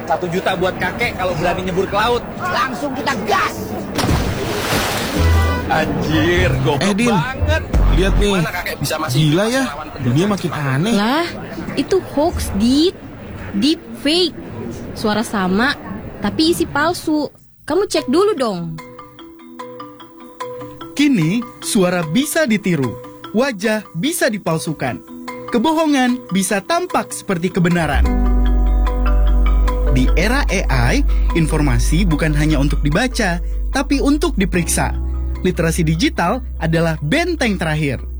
1 juta buat kakek kalau berani nyebur ke laut. Langsung kita gas. Anjir, goblok Din, banget. lihat nih. Gimana kakek bisa masih Gila ya, lawan dunia makin aneh. Lah, itu hoax, deep fake. Suara sama, tapi isi palsu. Kamu cek dulu dong. Kini, suara bisa ditiru, wajah bisa dipalsukan, kebohongan bisa tampak seperti kebenaran. Di era AI, informasi bukan hanya untuk dibaca, tapi untuk diperiksa. Literasi digital adalah benteng terakhir.